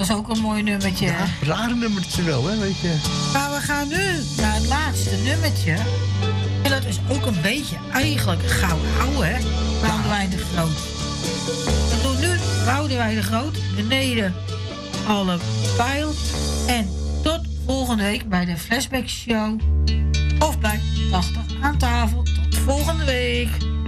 was ook een mooi nummertje. Ja, rare nummertje wel, hè, weet je. Maar we gaan nu naar het laatste nummertje. En dat is ook een beetje eigenlijk gauw ouwe, hè? Boudewijn de Groot. We doen nu Boudewijn de Groot, beneden alle pijl. En tot volgende week bij de Flashback Show. Of bij 80 aan tafel. Tot volgende week.